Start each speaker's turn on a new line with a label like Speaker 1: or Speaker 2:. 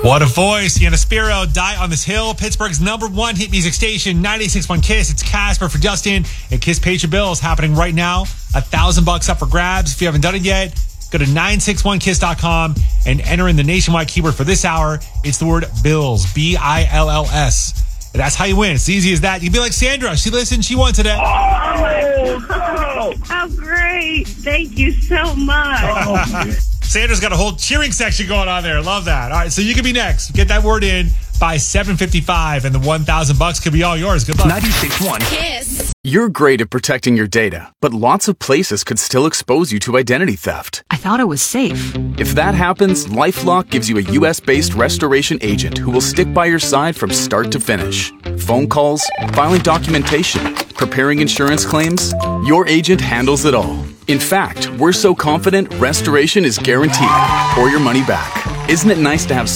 Speaker 1: What a voice. Sienna Spiro, Die on This Hill, Pittsburgh's #1 hit music station, 96.1 KISS. It's Casper for Justin, and KISS Pay Your Bills happening right now. $1,000 up for grabs. If you haven't done it yet, go to 961kiss.com and enter in the nationwide keyword for this hour. It's the word bills, BILLS. And that's how you win. It's easy as that. You can be like Sandra. She listened. She won today.
Speaker 2: Oh, how great. Thank you so much.
Speaker 1: Sandra's got a whole cheering section going on there. Love that. All right, so you can be next. Get that word in by 7:55, and the $1,000 could be all yours. Good luck.
Speaker 3: 96.1
Speaker 4: KISS.
Speaker 3: You're great at protecting your data, but lots of places could still expose you to identity theft.
Speaker 5: I thought it was safe.
Speaker 3: If that happens, LifeLock gives you a US-based restoration agent who will stick by your side from start to finish. Phone calls, filing documentation, preparing insurance claims, your agent handles it all. In fact, we're so confident restoration is guaranteed or your money back. Isn't it nice to have